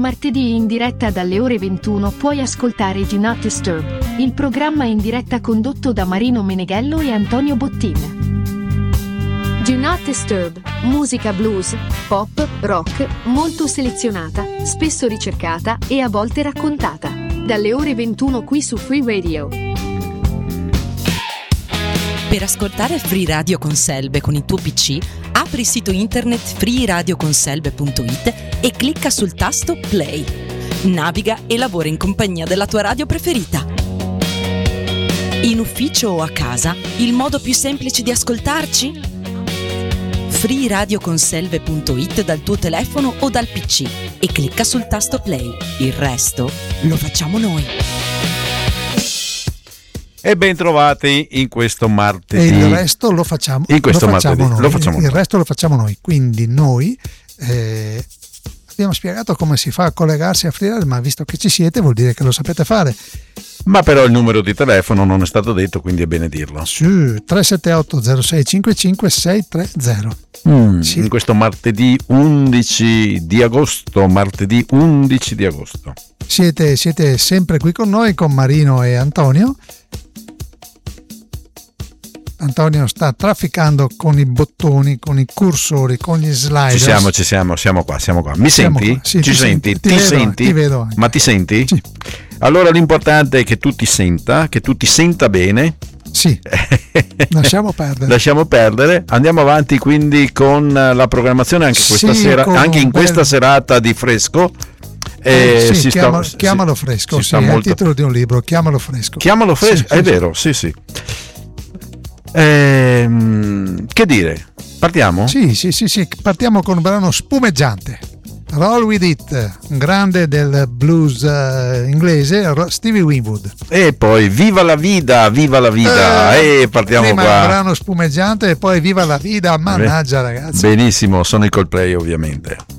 martedì in diretta dalle ore 21 puoi ascoltare Do Not Disturb, il programma in diretta condotto da Marino Meneghello e Antonio Bottin. Do Not Disturb, musica blues, pop, rock, molto selezionata, spesso ricercata e a volte raccontata. Dalle ore 21 qui su Free Radio. Per ascoltare Free Radio con Selbe con il tuo PC, apri il sito internet freeradioconselbe.it e clicca sul tasto Play. Naviga e lavora in compagnia della tua radio preferita. In ufficio o a casa, il modo più semplice di ascoltarci? freeradioconselve.it dal tuo telefono o dal PC e clicca sul tasto Play. Il resto lo facciamo noi. E ben trovati in questo martedì. E il resto lo facciamo, in questo martedì. Noi. Lo facciamo il noi. resto lo facciamo noi. Quindi noi abbiamo spiegato come si fa a collegarsi a Free Radio, ma visto che ci siete vuol dire che lo sapete fare. Ma però il numero di telefono non è stato detto, quindi è bene dirlo. Su 378 0655 630. Sì. In questo martedì 11 di agosto. Siete sempre qui con noi, con Marino e Antonio. Antonio sta trafficando con i bottoni, con i cursori, con gli slider. Ci siamo qua. Mi senti? Qua. Sì, ci senti? Ti senti? Ti vedo anche. Ma ti senti? Sì. Allora l'importante è che tu ti senta bene. Sì. Lasciamo perdere. Andiamo avanti quindi con la programmazione anche questa sera, anche in questa serata di fresco. Chiamalo fresco, è il titolo di un libro, Chiamalo fresco. Sì, è vero, sì. Che dire? Partiamo? Sì, partiamo con un brano spumeggiante. Roll With It, un grande del blues inglese, Stevie Winwood. E poi Viva la Vida, partiamo prima qua. Un brano spumeggiante e poi Viva la Vida, mannaggia ragazzi. Benissimo, sono i Coldplay ovviamente.